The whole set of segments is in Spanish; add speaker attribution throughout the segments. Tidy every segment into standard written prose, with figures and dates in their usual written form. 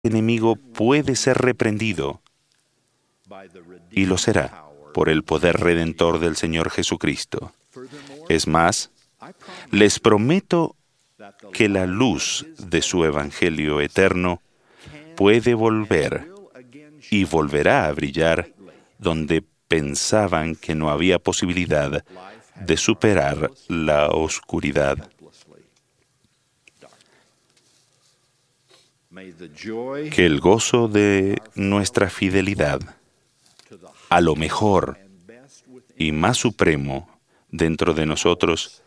Speaker 1: enemigo puede ser reprendido, y lo será por el poder redentor del Señor Jesucristo. Es más, les prometo que la luz de su Evangelio eterno puede volver y volverá a brillar donde pensaban que no había posibilidad de superar la oscuridad. Que el gozo de nuestra fidelidad a lo mejor y más supremo dentro de nosotros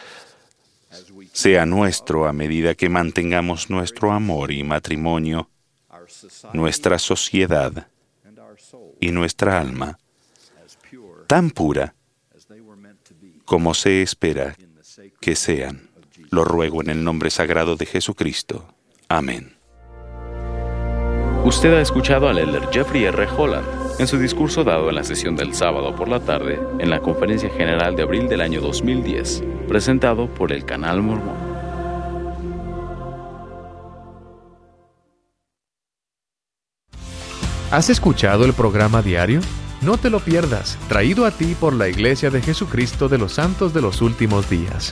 Speaker 1: sea nuestro a medida que mantengamos nuestro amor y matrimonio, nuestra sociedad y nuestra alma tan pura como se espera que sean. Lo ruego en el nombre sagrado de Jesucristo. Amén.
Speaker 2: Usted ha escuchado al elder Jeffrey R. Holland en su discurso dado en la sesión del sábado por la tarde en la Conferencia General de abril del año 2010, presentado por el Canal Mormón.
Speaker 3: ¿Has escuchado el programa diario? No te lo pierdas, traído a ti por la Iglesia de Jesucristo de los Santos de los Últimos Días.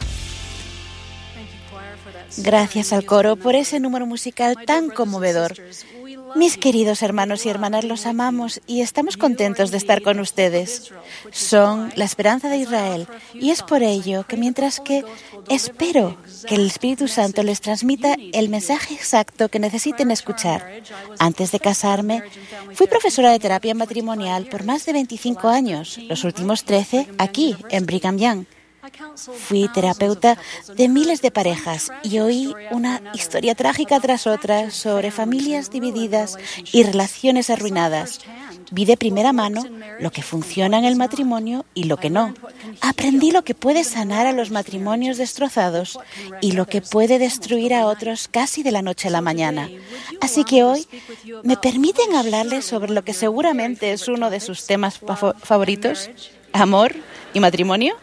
Speaker 4: Gracias al coro por ese número musical tan conmovedor. Mis queridos hermanos y hermanas, los amamos y estamos contentos de estar con ustedes. Son la esperanza de Israel y es por ello que mientras que espero que el Espíritu Santo les transmita el mensaje exacto que necesiten escuchar. Antes de casarme, fui profesora de terapia matrimonial por más de 25 años, los últimos 13 aquí en Brigham Young. Fui terapeuta de miles de parejas y oí una historia trágica tras otra sobre familias divididas y relaciones arruinadas. Vi de primera mano lo que funciona en el matrimonio y lo que no. Aprendí lo que puede sanar a los matrimonios destrozados y lo que puede destruir a otros casi de la noche a la mañana. Así que hoy, ¿me permiten hablarles sobre lo que seguramente es uno de sus temas favoritos? ¿Amor y matrimonio?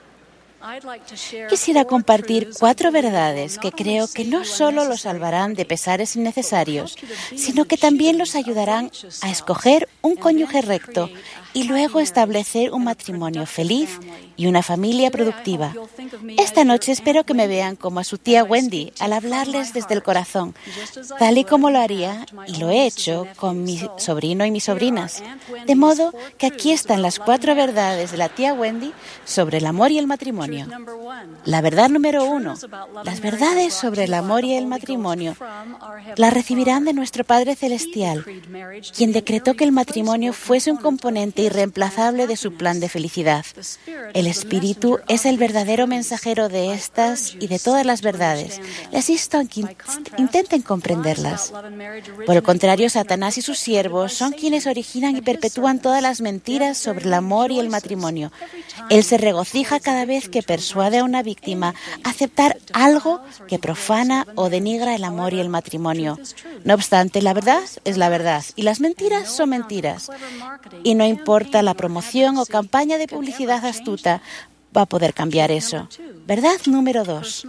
Speaker 4: Quisiera compartir 4 verdades que creo que no solo los salvarán de pesares innecesarios, sino que también los ayudarán a escoger un cónyuge recto y luego establecer un matrimonio feliz y una familia productiva. Esta noche espero que me vean como a su tía Wendy al hablarles desde el corazón, tal y como lo haría y lo he hecho con mi sobrino y mis sobrinas. De modo que aquí están las 4 verdades de la tía Wendy sobre el amor y el matrimonio. La verdad número 1. Las verdades sobre el amor y el matrimonio las recibirán de nuestro Padre Celestial, quien decretó que el matrimonio fuese un componente irreemplazable de su plan de felicidad. El Espíritu es el verdadero mensajero de estas y de todas las verdades. Les insto a que intenten comprenderlas. Por el contrario, Satanás y sus siervos son quienes originan y perpetúan todas las mentiras sobre el amor y el matrimonio. Él se regocija cada vez que persuade a una víctima a aceptar algo que profana o denigra el amor y el matrimonio. No obstante, la verdad es la verdad y las mentiras son mentiras. Y no importa la promoción o campaña de publicidad astuta, va a poder cambiar eso. Verdad número 2.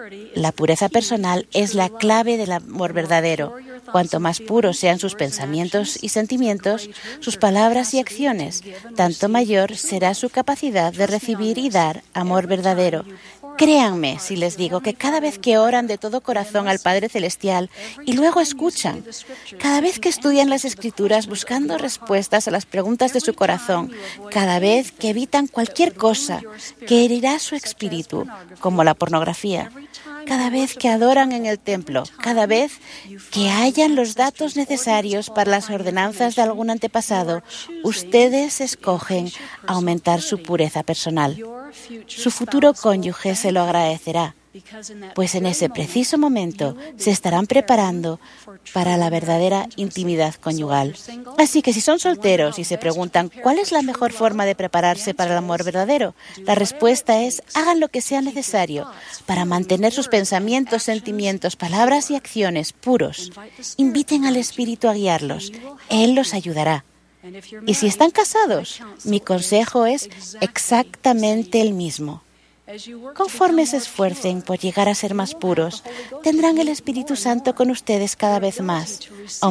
Speaker 4: La pureza personal es la clave del amor verdadero. Cuanto más puros sean sus pensamientos y sentimientos, sus palabras y acciones, tanto mayor será su capacidad de recibir y dar amor verdadero. Créanme si les digo que cada vez que oran de todo corazón al Padre Celestial y luego escuchan, cada vez que estudian las Escrituras buscando respuestas a las preguntas de su corazón, cada vez que evitan cualquier cosa que herirá su espíritu, como la pornografía, cada vez que adoran en el templo, cada vez que hayan los datos necesarios para las ordenanzas de algún antepasado, ustedes escogen aumentar su pureza personal. Su futuro cónyuge se lo agradecerá, pues en ese preciso momento se estarán preparando para la verdadera intimidad conyugal. Así que si son solteros y se preguntan ¿cuál es la mejor forma de prepararse para el amor verdadero? La respuesta es hagan lo que sea necesario para mantener sus pensamientos, sentimientos, palabras y acciones puros. Inviten al Espíritu a guiarlos. Él los ayudará. Y si están casados, mi consejo es exactamente el mismo. Conforme se esfuercen por llegar a ser más puros, tendrán el Espíritu Santo con ustedes cada vez más,